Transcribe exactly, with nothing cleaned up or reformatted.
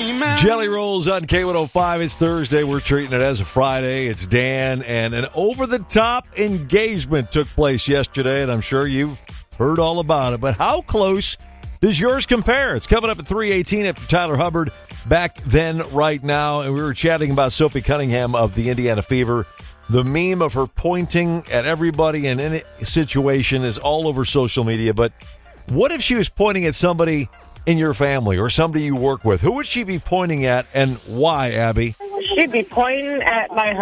Jelly Rolls on K one oh five. It's Thursday. We're treating it as a Friday. It's Dan, and an over-the-top engagement took place yesterday, and I'm sure you've heard all about it. But how close does yours compare? It's coming up at three eighteen after Tyler Hubbard. Back then, right now, and we were chatting about Sophie Cunningham of the Indiana Fever. The meme of her pointing at everybody in any situation is all over social media. But what if she was pointing at somebody in your family or somebody you work with? Who would she be pointing at, and why, Abby? She'd be pointing at my